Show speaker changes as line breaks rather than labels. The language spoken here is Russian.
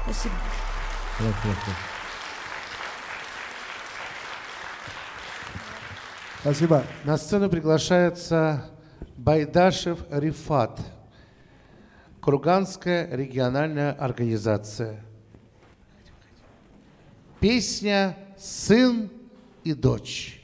Спасибо.
Спасибо.
На сцену приглашается Байдашев Рифат, Курганская региональная организация. Песня «Сын и дочь».